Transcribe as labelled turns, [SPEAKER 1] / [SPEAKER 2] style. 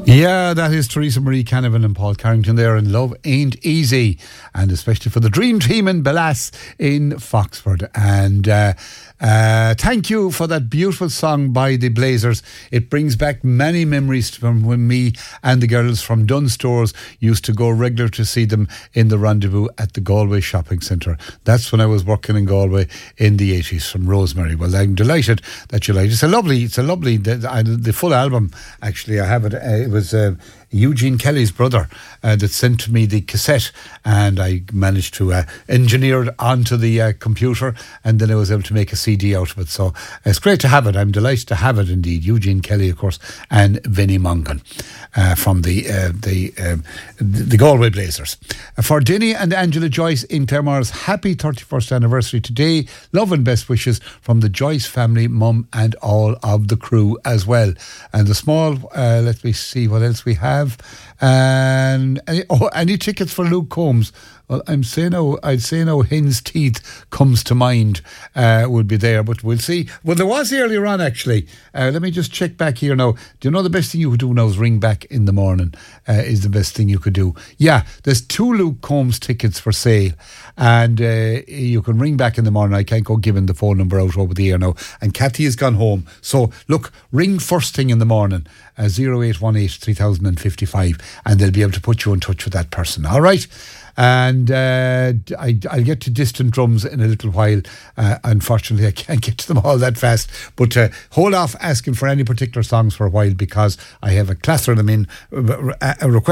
[SPEAKER 1] Yeah, that is Teresa Marie Canavan and Paul Carrington there, and Love Ain't Easy, and especially for the Dream Team in Bellas in Foxford. And thank you for that beautiful song by the Blazers. It brings back many memories from when me and the girls from Dunn Stores used to go regular to see them in the Rendezvous at the Galway Shopping Centre. That's when I was working in Galway in the 80s from Rosemary. Well, I'm delighted that you like it. It's a lovely, the full album, actually, I have it. It was Eugene Kelly's brother that sent to me the cassette, and I managed to engineer it onto the computer, and then I was able to make a CD out of it. So it's great to have it. I'm delighted to have it indeed. Eugene Kelly, of course, and Vinnie Mongan from the Galway Blazers. For Dinny and Angela Joyce in Claremor's happy 31st anniversary today. Love and best wishes from the Joyce family, mum, and all of the crew as well. And the small, let me see what else we have. And any tickets for Luke Combs? Well, I'd say now Hen's Teeth comes to mind would be there, but we'll see. Well, there was earlier on, actually. Let me just check back here now. Do you know the best thing you could do now is ring back in the morning is the best thing you could do. Yeah, there's 2 Luke Combs tickets for sale, and you can ring back in the morning. I can't go giving the phone number out over the air now. And Kathy has gone home. So, look, ring first thing in the morning, 0818 3055, and they'll be able to put you in touch with that person. All right? And I'll get to Distant Drums in a little while. Unfortunately, I can't get to them all that fast. But hold off asking for any particular songs for a while, because I have a clatter of them in. A request